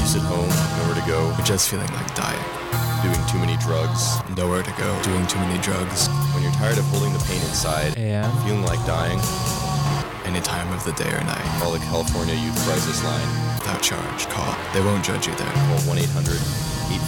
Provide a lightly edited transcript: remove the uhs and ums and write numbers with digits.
Abuse at home, nowhere to go. Or just feeling like dying. Doing too many drugs. Nowhere to go. Doing too many drugs. When you're tired of holding the pain inside. And feeling like dying. Any time of the day or night. Call the California Youth Crisis Line. Without charge, call. They won't judge you there. Call 1-800-8